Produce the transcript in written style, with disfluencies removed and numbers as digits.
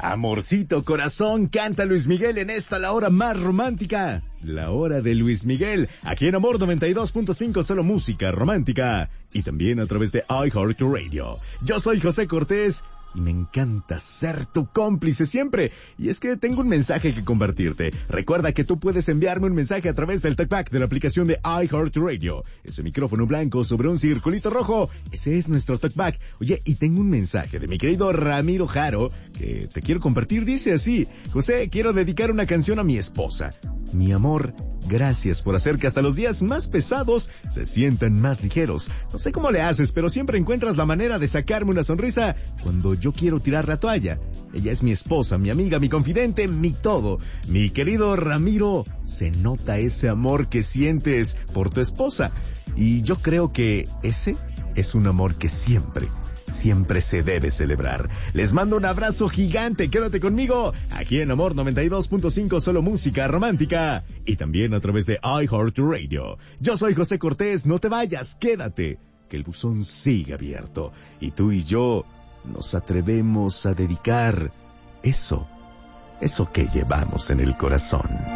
Amorcito corazón, canta Luis Miguel en esta la hora más romántica. La hora de Luis Miguel, aquí en Amor 92.5, solo música romántica. Y también a través de iHeartRadio. Yo soy José Cortés y me encanta ser tu cómplice siempre. Y es que tengo un mensaje que compartirte. Recuerda que tú puedes enviarme un mensaje a través del talkback de la aplicación de iHeartRadio. Ese micrófono blanco sobre un circulito rojo, ese es nuestro talkback. Oye, y tengo un mensaje de mi querido Ramiro Jaro que te quiero compartir. Dice así: José, quiero dedicar una canción a mi esposa. Mi amor, gracias por hacer que hasta los días más pesados se sientan más ligeros. No sé cómo le haces, pero siempre encuentras la manera de sacarme una sonrisa cuando yo quiero tirar la toalla. Ella es mi esposa, mi amiga, mi confidente, mi todo. Mi querido Ramiro, se nota ese amor que sientes por tu esposa. Y yo creo que ese es un amor que siempre se debe celebrar. Les mando un abrazo gigante. Quédate conmigo aquí en Amor 92.5, solo música romántica. Y también a través de iHeartRadio. Yo soy José Cortés, no te vayas, quédate, que el buzón sigue abierto. Y tú y yo nos atrevemos a dedicar eso que llevamos en el corazón.